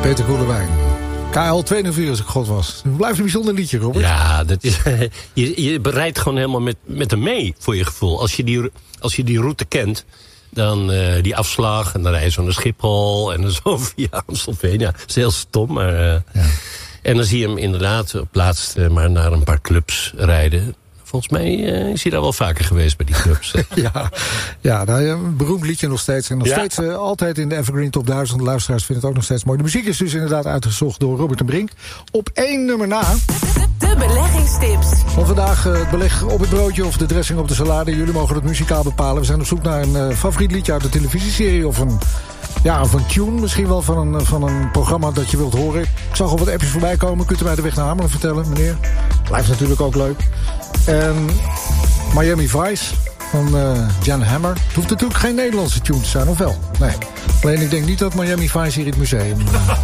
Peter Koelewijn. KL204 als ik God was. Het blijft een bijzonder liedje, Robert. Ja, dat is, je bereidt gewoon helemaal met hem mee, voor je gevoel. Als je die route kent, dan die afslag... en dan rij je zo naar Schiphol en dan zo via Amstelveen. Ja, dat is heel stom, maar... Ja. En dan zie je hem inderdaad op laatst maar naar een paar clubs rijden... Volgens mij is hij daar wel vaker geweest bij die clubs. ja, nou, een beroemd liedje nog steeds. En nog steeds altijd in de Evergreen Top 1000. De luisteraars vinden het ook nog steeds mooi. De muziek is dus inderdaad uitgezocht door Robert en Brink. Op 1 nummer na. De beleggingstips. Van vandaag het beleg op het broodje of de dressing op de salade. Jullie mogen het muzikaal bepalen. We zijn op zoek naar een favoriet liedje uit de televisieserie. Of een tune, misschien wel van een programma dat je wilt horen. Ik zag al wat appjes voorbij komen. Kunt u mij de weg naar Hamelen vertellen, meneer? Blijft natuurlijk ook leuk. En Miami Vice van Jan Hammer. Het hoeft natuurlijk geen Nederlandse tune te zijn, of wel? Nee. Alleen ik denk niet dat Miami Vice hier in het museum...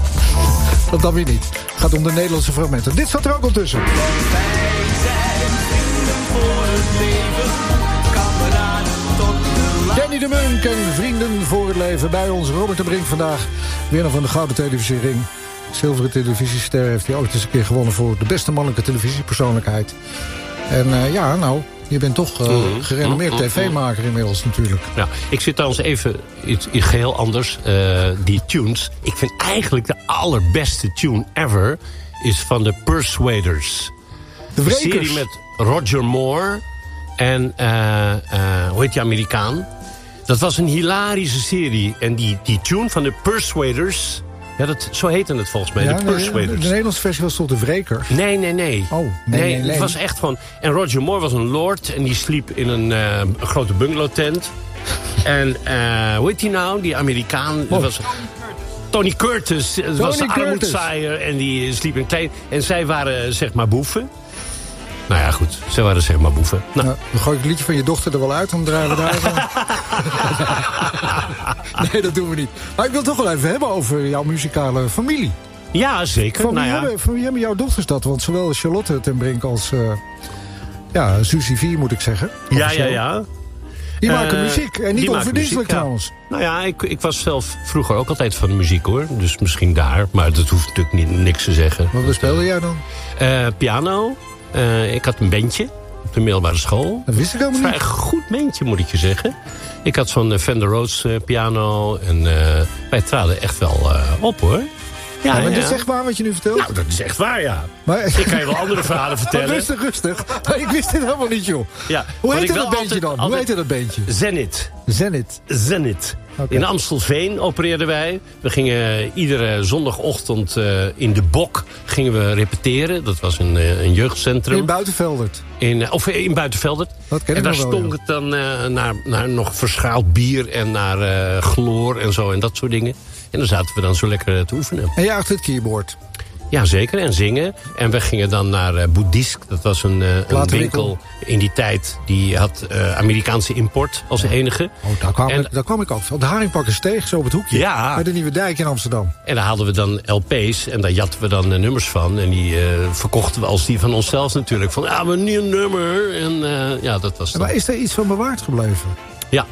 dat dan weer niet. Het gaat om de Nederlandse fragmenten. Dit zat er ook al tussen. Want wij zijn vrienden voor het leven. Kameraden tot de laatste. Danny de Munk en vrienden voor het leven. Bij ons Robert de Brink vandaag. Winnaar van de Gouden Televisiering. Zilveren televisiester heeft hij ooit eens een keer gewonnen... voor de beste mannelijke televisiepersoonlijkheid. En je bent toch gerenommeerd tv-maker inmiddels natuurlijk. Ja, ik zit trouwens even iets geheel anders. Die tunes. Ik vind eigenlijk de allerbeste tune ever... is van de Persuaders. De Wrekers. Een serie met Roger Moore en hoe heet die Amerikaan? Dat was een hilarische serie. En die tune van de Persuaders... Ja, zo heette het volgens mij, de Persuaders. De Nederlandse versie was toch de Wrekers? Nee. Oh, nee. Het was echt gewoon... En Roger Moore was een lord en die sliep in een grote bungalowtent. En hoe heet die nou? Die Amerikaan... Was Tony Curtis. Het was de armoedzaaier en die sliep in een klein... En zij waren zeg maar boeven. Nou ja, goed. Zij waren zeg maar boeven. Nou. Dan gooi ik het liedje van je dochter er wel uit, dan draaien we daar. Nee, dat doen we niet. Maar ik wil het toch wel even hebben over jouw muzikale familie. Ja, zeker. Van wie hebben jouw dochters dat? Want zowel Charlotte ten Brink als Suzy V, moet ik zeggen. Ja. Die maken muziek. En niet onverdienstelijk trouwens. Nou ja, ik was zelf vroeger ook altijd van de muziek hoor. Dus misschien daar. Maar dat hoeft natuurlijk niks te zeggen. Wat speelde jij dan? Piano. Ik had een bandje op de middelbare school. Dat wist ik helemaal niet. Vrij goed bandje, moet ik je zeggen. Ik had zo'n Fender Rhodes piano. En wij traden echt wel op, hoor. Ja, maar dit is echt waar wat je nu vertelt? Nou, dat is echt waar, ja. Maar... Ik kan je wel andere verhalen vertellen. Rustig. Maar ik wist dit helemaal niet, joh. Ja, Hoe heette dat bandje dan? Hoe heette dat bandje? Zenit. Okay. In Amstelveen opereerden wij. We gingen iedere zondagochtend in de Bok gingen we repeteren. Dat was een jeugdcentrum. In Buitenveldert? In Buitenveldert. Dat ken ik en daar nog wel, stonk het dan naar nog verschaald bier en naar chloor en zo en dat soort dingen. En dan zaten we dan zo lekker te oefenen. En jij achter het keyboard? Ja, zeker. En zingen. En we gingen dan naar Boeddhisk. Dat was een winkel in die tijd. Die had Amerikaanse import als enige. Oh, daar kwam ik ook. De Haringpakkersteeg, zo op het hoekje. Ja. Bij de Nieuwe Dijk in Amsterdam. En daar hadden we dan LP's. En daar jatten we dan nummers van. En die verkochten we als die van onszelf natuurlijk. Van, we een nieuw nummer. En dat was dan. Maar is er iets van bewaard gebleven? Ja.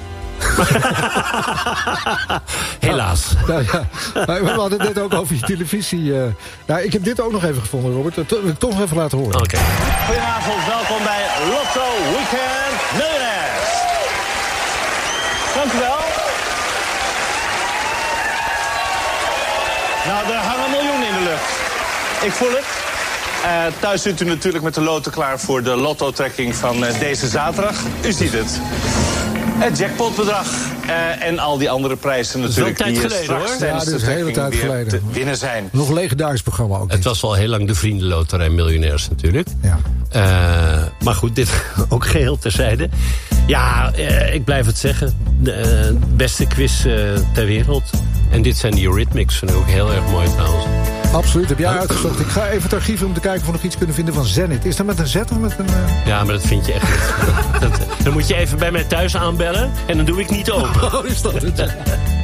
Helaas. Ja. We hadden het net ook over je televisie. Ik heb dit ook nog even gevonden, Robert. Dat wil ik toch nog even laten horen. Okay. Goedenavond, welkom bij Lotto Weekend Millionaires. Dank u wel. Nou, er hangen miljoenen in de lucht. Ik voel het. Thuis zit u natuurlijk met de loten klaar voor de lotto-trekking van deze zaterdag. U ziet het. Het jackpotbedrag en al die andere prijzen natuurlijk. Dat is wel een tijd geleden, hoor. Ja, dat is een hele tijd geleden. Te winnen zijn. Nog een legendarisch programma ook. Het was al heel lang de Vriendenloterij Miljonairs natuurlijk. Ja. Maar goed, dit ook geheel terzijde. Ja, ik blijf het zeggen. De beste quiz ter wereld. En dit zijn die Eurythmics. Vind ik ook heel erg mooi trouwens. Absoluut, heb jij uitgezocht. Ik ga even het archief om te kijken of we nog iets kunnen vinden van Zenit. Is dat met een Z of met een... Ja, maar dat vind je echt niet. Dan moet je even bij mij thuis aanbellen en dan doe ik niet open. Oh, is dat het?